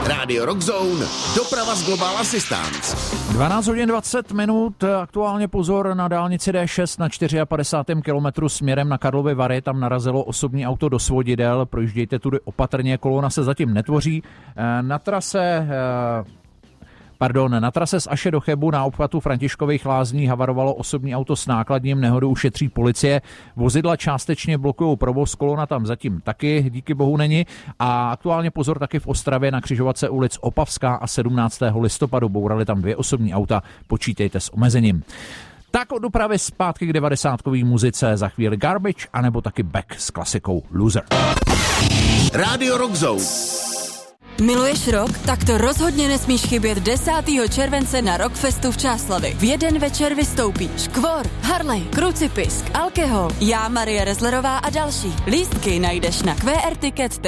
Rádio Rockzone, doprava z Global Assistance. 12 hodin 20 minut, aktuálně pozor na dálnici D6 na 54. kilometru směrem na Karlovy Vary, tam narazilo osobní auto do svodidel, projíždějte tudy opatrně, kolona se zatím netvoří. Na trase z Aše do Chebu na obchvatu Františkových Lázní havarovalo osobní auto s nákladním, nehodu ušetří policie. Vozidla částečně blokují provoz, kolona tam zatím taky díky bohu není. A aktuálně pozor taky v Ostravě na křižovatce ulic Opavská a 17. listopadu. Bourali tam 2 osobní auta, počítejte s omezením. Tak od dopravy zpátky k 90kový muzice, za chvíli Garbage, anebo taky Beck s klasikou Loser. Rádio Rockzone. Miluješ rock? Tak to rozhodně nesmíš chybět 10. července na Rockfestu v Čáslavi. V jeden večer vystoupí Škvor, Harley, Krucipisk, Alkohol, já, Marie Rezlerová a další. Lístky najdeš na qrticket.cz.